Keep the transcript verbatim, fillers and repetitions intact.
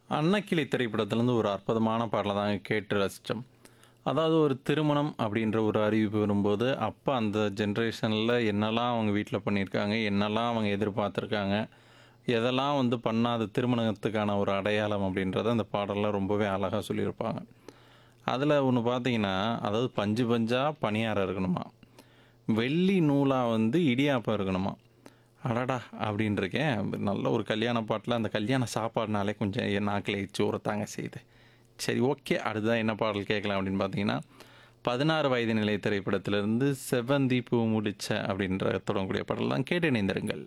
அன்னக்கிளி திரைப்படத்துலேருந்து ஒரு அற்புதமான பாடலை தாங்க கேட்டு ரசித்தோம். அதாவது ஒரு திருமணம் அப்படின்ற ஒரு அறிவிப்பு வரும்போது, அப்போ அந்த ஜென்ரேஷனில் என்னெல்லாம் அவங்க வீட்டில் பண்ணியிருக்காங்க, என்னெல்லாம் அவங்க எதிர்பார்த்துருக்காங்க, எதெல்லாம் வந்து பண்ணா அது திருமணத்துக்கான ஒரு அடையாளம் அப்படின்றத அந்த பாடலில் ரொம்பவே அழகாக சொல்லியிருப்பாங்க. அதில் ஒன்று பார்த்தீங்கன்னா, அதாவது பஞ்சு பஞ்சா பணியாரம் இருக்கணுமா, வெள்ளி நூலா வந்து இடியாப்பம் இருக்கணுமா. அடடா! அப்படின்னு இருக்கேன். நல்ல ஒரு கல்யாண பாட்டுல அந்த கல்யாண சாப்பாடுனாலே கொஞ்சம் என் நாக்குல எச்சி ஊறத்தாங்க செய்யுது. சரி, ஓகே. அடுத்ததான் என்ன பாடல் கேட்கலாம் அப்படின்னு பார்த்தீங்கன்னா, பதினாறு வயது நிலை திரைப்படத்திலிருந்து "செவ்வந்தி பூ முடிச்ச" அப்படின்ற தொடங்கக்கூடிய பாடல் தான் கேட்டு இணைந்திருங்கள்.